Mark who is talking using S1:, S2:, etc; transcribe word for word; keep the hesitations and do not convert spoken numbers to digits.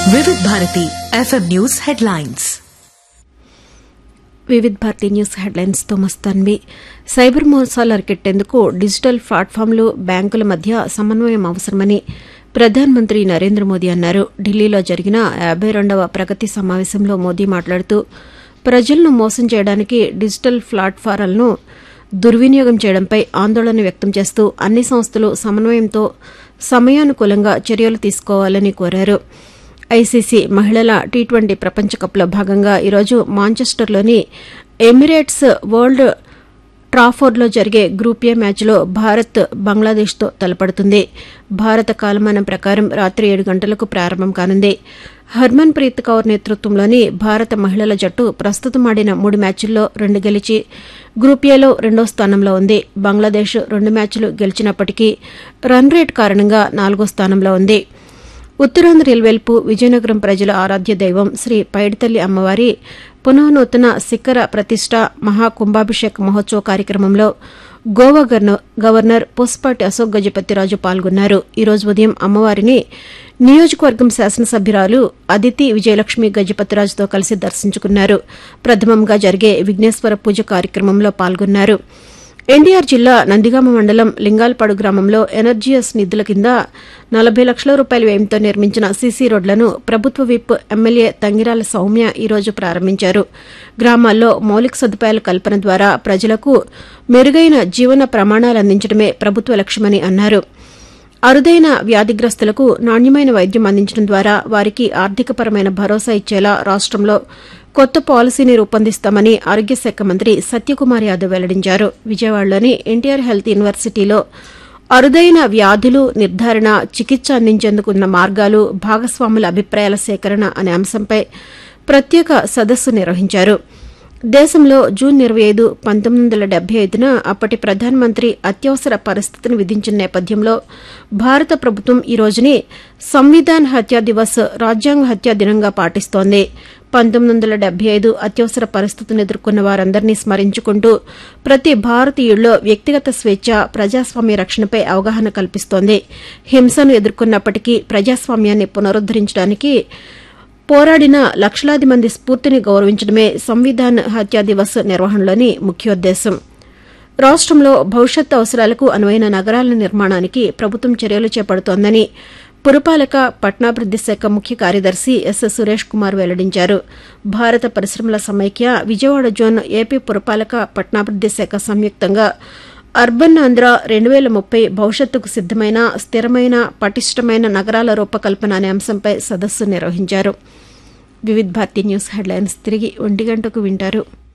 S1: వివిధ Bharati FM news headlines.
S2: వివిధ Bharati news headlines తో మస్తాన్వి. సైబర్ మోసాలు అరికెట్టేందుకు డిజిటల్ ప్లాట్ఫామ్లు, బ్యాంకుల మధ్య సమన్వయం అవసరమని ప్రధానమంత్రి నరేంద్ర మోదీ అన్నారు. ఢిల్లీలో జరిగిన యాబై రెండవ ప్రగతి సమావేశంలో మోదీ మాట్లాడుతూ ప్రజలను మోసం చేయడానికి డిజిటల్ ప్లాట్ఫారాలను దుర్వినియోగం చేయడంపై ఆందోళన వ్యక్తం చేస్తూ అన్ని సంస్థలు సమన్వయంతో సమయానుకూలంగా చర్యలు తీసుకోవాలని కోరారు. ఐసీసీ మహిళల టీ ట్వంటీ ప్రపంచకప్లో భాగంగా ఈరోజు మాంచెస్టర్లోని ఎమిరేట్స్ వరల్డ్ ట్రాఫోర్డ్లో జరిగే గ్రూప్ ఏ మ్యాచ్లో భారత్ బంగ్లాదేశ్తో తలపడుతుంది. భారత కాలమానం ప్రకారం రాత్రి ఏడు గంటలకు ప్రారంభం కానుంది. హర్మన్ ప్రీత్ కౌర్ నేతృత్వంలోని భారత మహిళల జట్టు ప్రస్తుతం ఆడిన మూడు మ్యాచ్ల్లో రెండు గెలిచి గ్రూప్ ఏలో రెండో స్థానంలో ఉంది. బంగ్లాదేశ్ రెండు మ్యాచ్లు గెలిచినప్పటికీ రన్ రేట్ కారణంగా నాలుగో స్థానంలో ఉంది. ఉత్తరాంధ్ర రైల్వేల్పు విజయనగరం ప్రజల ఆరాధ్య దైవం శ్రీ పైడితల్లి అమ్మవారి పునఃనూతన శిఖర ప్రతిష్ట మహాకుంభాభిషేక్ మహోత్సవ కార్యక్రమంలో గోవా గవర్నర్ పుష్పాటి అశోక్ గజపతిరాజు పాల్గొన్నారు. ఈ రోజు ఉదయం అమ్మవారిని నియోజకవర్గం శాసనసభ్యురాలు అదితి విజయలక్ష్మి గజపతిరాజుతో కలిసి దర్శించుకున్నారు. ప్రథమంగా జరిగే విఘ్నేశ్వర పూజ కార్యక్రమంలో పాల్గొన్నారు. ఎన్టీఆర్ జిల్లా నందిగామ మండలం లింగాలపాడు గ్రామంలో ఎనర్జీఎస్ నిధుల కింద నలభై లక్షల రూపాయల వ్యయంతో నిర్మించిన సీసీ రోడ్లను ప్రభుత్వ విప్ ఎమ్మెల్యే తంగిరాల సౌమ్య ఈరోజు ప్రారంభించారు. గ్రామాల్లో మౌలిక సదుపాయాల కల్పన ద్వారా ప్రజలకు మెరుగైన జీవన ప్రమాణాలు అందించడమే ప్రభుత్వ లక్ష్యమని అన్నారు. అరుదైన వ్యాధిగ్రస్తులకు నాణ్యమైన వైద్యం అందించడం ద్వారా వారికి ఆర్థికపరమైన భరోసా ఇచ్చేలా రాష్టంలో కొత్త పాలసీని రూపొందిస్తామని ఆరోగ్య శాఖ మంత్రి సత్యకుమార్ యాదవ్ వెల్లడించారు. విజయవాడలోని ఎన్టీఆర్ హెల్త్ యూనివర్సిటీలో అరుదైన వ్యాధులు నిర్ధారణ, చికిత్స అందించేందుకు ఉన్న మార్గాలు, భాగస్వాముల అభిప్రాయాల సేకరణ అనే అంశంపై ప్రత్యేక సదస్సు నిర్వహించారు. దేశంలో జూన్ ఇరవై ఐదు పంతొమ్మిది వందల డెబ్బై ఐదున అప్పటి ప్రధానమంత్రి అత్యవసర పరిస్థితిని విధించిన నేపథ్యంలో భారత ప్రభుత్వం ఈ రోజుని సంవిధాన్ హత్యా దివస్, రాజ్యాంగ హత్యా దినంగా పాటిస్తోంది. పంతొమ్మిది వందల డెబ్బై ఐదు అత్యవసర పరిస్థితిని ఎదుర్కొన్న వారందరినీ స్మరించుకుంటూ ప్రతి భారతీయుల్లో వ్యక్తిగత స్వేచ్ఛ, ప్రజాస్వామ్య రక్షణపై అవగాహన కల్పిస్తోంది. హింసను ఎదుర్కొన్నప్పటికీ ప్రజాస్వామ్యాన్ని పునరుద్దరించడానికి పోరాడిన లక్షలాది మంది స్ఫూర్తిని గౌరవించడమే సంవిధాన్ హత్యా దివస్ నిర్వహణలోని ముఖ్యోద్దేశం. రాష్టంలో భవిష్యత్ అవసరాలకు అనువైన నగరాల నిర్మాణానికి ప్రభుత్వం చర్యలు చేపడుతోందని పురపాలక పట్టణాభివృద్ది శాఖ ముఖ్య కార్యదర్శి ఎస్ సురేష్ కుమార్ వెల్లడించారు. భారత పరిశ్రమల సమైక్య, విజయవాడ జోన్, ఏపీ పురపాలక పట్టణాభివృద్ది శాఖ సంయుక్తంగా అర్బన్ ఆంధ్ర రెండు వేల ముప్పై భవిష్యత్తుకు సిద్దమైన, స్థిరమైన, పటిష్టమైన నగరాల రూపకల్పన అనే అంశంపై సదస్సు నిర్వహించారు. వివిధ భారతి న్యూస్ హెడ్లైన్స్ తిరిగి ఒంటి గంటకు వింటారు.